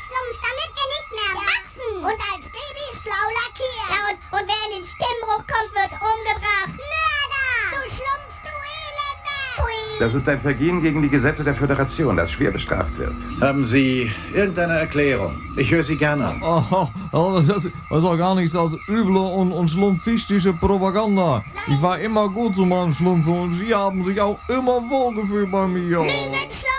Schlumpf, damit wir nicht mehr wachsen. Und als Babys blau lackiert. Ja, und wer in den Stimmbruch kommt, wird umgebracht. Mörder! Du Schlumpf, du Elender! Hui. Das ist ein Vergehen gegen die Gesetze der Föderation, das schwer bestraft wird. Haben Sie irgendeine Erklärung? Ich höre Sie gerne an. Das ist doch gar nichts als üble und schlumpfistische Propaganda. Ich war immer gut zu meinen Schlumpfen und sie haben sich auch immer wohlgefühlt bei mir. Lügenschlumpf!